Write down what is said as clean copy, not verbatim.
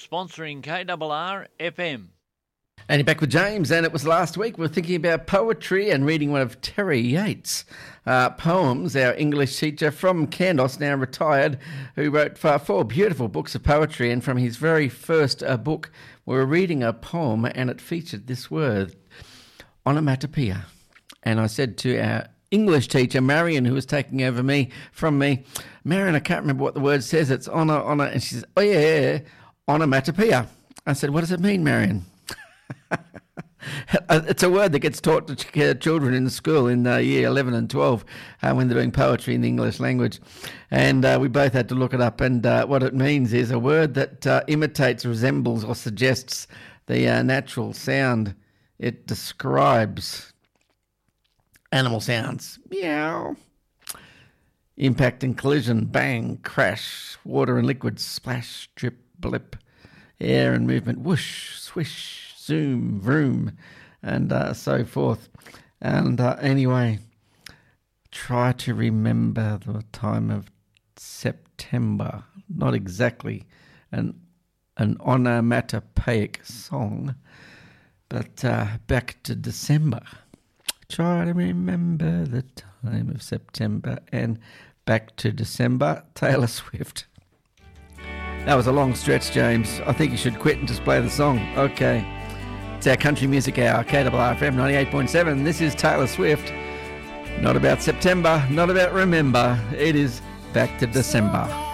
sponsoring KRR FM. And you're back with James, and it was last week we were thinking about poetry and reading one of Terry Yates' poems, our English teacher from Kandos, now retired, who wrote 4 beautiful books of poetry, and from his very first book we were reading a poem and it featured this word, onomatopoeia. And I said to our English teacher, Marion, who was taking over from me, Marion, I can't remember what the word says, it's honor, and she says, oh yeah, onomatopoeia. I said, what does it mean, Marion? It's a word that gets taught to children in school in year 11 and 12 when they're doing poetry in the English language. And we both had to look it up. And what it means is a word that imitates, resembles or suggests the natural sound. It describes animal sounds. Meow. Impact and collision. Bang. Crash. Water and liquid. Splash. Drip. Blip. Air and movement. Whoosh. Swish. Zoom, vroom, and so forth. And anyway, try to remember the time of September. Not exactly an onomatopoeic song, but back to December. Try to remember the time of September and back to December. Taylor Swift. That was a long stretch, James. I think you should quit and just play the song. Okay. It's our country music hour, KRR FM 98.7. This is Taylor Swift. Not about September, not about remember. It is back to December.